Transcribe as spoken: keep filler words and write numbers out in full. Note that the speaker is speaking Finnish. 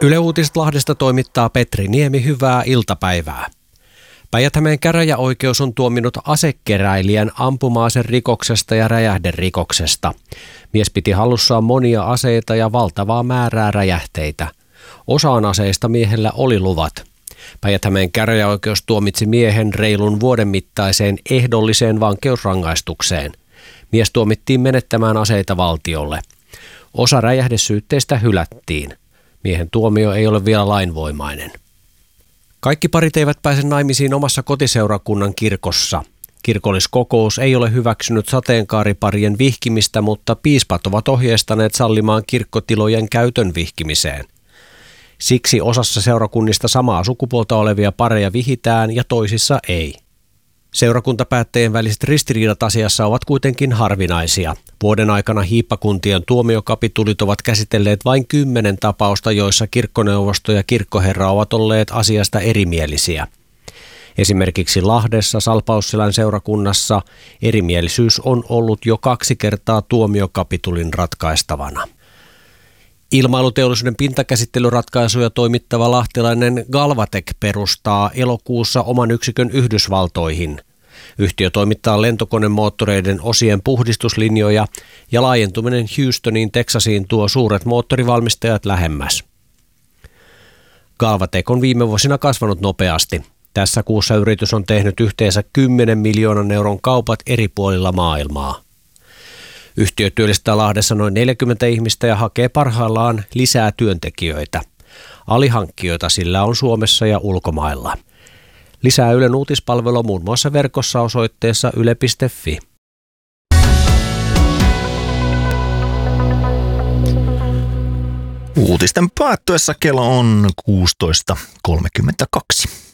Yle Uutiset Lahdesta toimittaa Petri Niemi, hyvää iltapäivää. Päijät-Hämeen käräjäoikeus on tuominnut asekeräilijän ampuma-aseen rikoksesta ja räjähderikoksesta. Mies piti hallussaan monia aseita ja valtavaa määrää räjähteitä. Osaan aseista miehellä oli luvat. Päijät-Hämeen käräjäoikeus tuomitsi miehen reilun vuoden mittaiseen ehdolliseen vankeusrangaistukseen. Mies tuomittiin menettämään aseita valtiolle. Osa räjähdesyytteistä hylättiin. Miehen tuomio ei ole vielä lainvoimainen. Kaikki parit eivät pääse naimisiin omassa kotiseurakunnan kirkossa. Kirkolliskokous ei ole hyväksynyt sateenkaariparien vihkimistä, mutta piispat ovat ohjeistaneet sallimaan kirkkotilojen käytön vihkimiseen. Siksi osassa seurakunnista samaa sukupuolta olevia pareja vihitään ja toisissa ei. Seurakuntapäättäjien väliset ristiriidat asiassa ovat kuitenkin harvinaisia. Vuoden aikana hiippakuntien tuomiokapitulit ovat käsitelleet vain kymmenen tapausta, joissa kirkkoneuvosto ja kirkkoherra ovat olleet asiasta erimielisiä. Esimerkiksi Lahdessa Salpausselän seurakunnassa erimielisyys on ollut jo kaksi kertaa tuomiokapitulin ratkaistavana. Ilmailuteollisuuden pintakäsittelyratkaisuja toimittava lahtelainen Galvatec perustaa elokuussa oman yksikön Yhdysvaltoihin. Yhtiö toimittaa lentokonemoottoreiden osien puhdistuslinjoja ja laajentuminen Houstoniin, Texasiin tuo suuret moottorivalmistajat lähemmäs. Galvatec on viime vuosina kasvanut nopeasti. Tässä kuussa yritys on tehnyt yhteensä kymmenen miljoonan euron kaupat eri puolilla maailmaa. Yhtiö työllistää Lahdessa noin neljäkymmentä ihmistä ja hakee parhaillaan lisää työntekijöitä. Alihankkijoita sillä on Suomessa ja ulkomailla. Lisää Ylen uutispalvelua muun muassa verkossa osoitteessa yle piste fi. Uutisten päättyessä kello on kuusitoista kolmekymmentäkaksi.